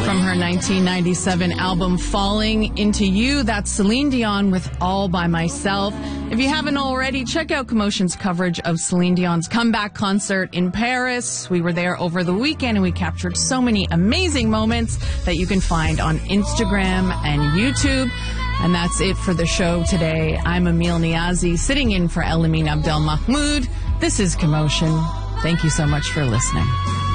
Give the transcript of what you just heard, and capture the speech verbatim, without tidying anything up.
from her nineteen ninety-seven album Falling Into You. That's Celine Dion with All By Myself. If you haven't already, check out Commotion's coverage of Celine Dion's comeback concert in Paris. We were there over the weekend and we captured so many amazing moments that you can find on Instagram and YouTube. And that's it for the show today. I'm Emil Niazi, sitting in for Elamin Abdel Mahmoud. This is Commotion. Thank you so much for listening.